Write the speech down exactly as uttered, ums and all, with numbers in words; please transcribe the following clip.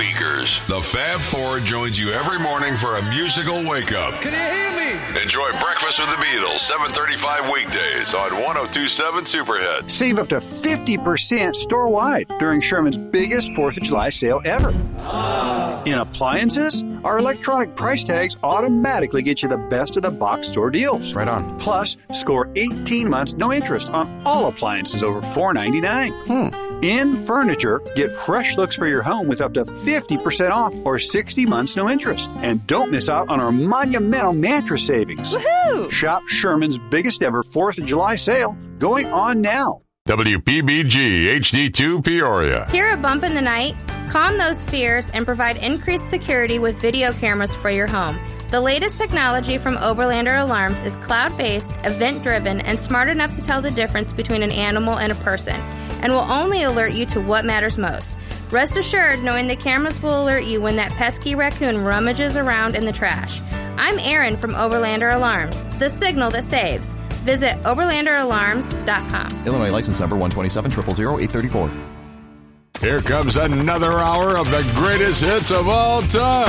Speakers. The Fab Four joins you every morning for a musical wake-up. Can you hear me? Enjoy Breakfast with the Beatles, seven thirty-five weekdays on one oh two point seven Superhit. Save up to fifty percent store-wide during Sherman's biggest fourth of July sale ever. Oh. In appliances, our electronic price tags automatically get you the best of the box store deals. Right on. Plus, score eighteen months no interest on all appliances over four ninety-nine. Hmm. In furniture, get fresh looks for your home with up to fifty percent off or sixty months no interest. And don't miss out on our monumental mattress savings. Woohoo! Shop Sherman's biggest ever fourth of July sale going on now. W P B G H D two Peoria. Hear a bump in the night? Calm those fears and provide increased security with video cameras for your home. The latest technology from Oberlander Alarms is cloud-based, event-driven, and smart enough to tell the difference between an animal and a person, and will only alert you to what matters most. Rest assured knowing the cameras will alert you when that pesky raccoon rummages around in the trash. I'm Erin from Oberlander Alarms, the signal that saves. Visit Oberlander Alarms dot com. Illinois license number one two seven zero zero zero eight three four. Here comes another hour of the greatest hits of all time.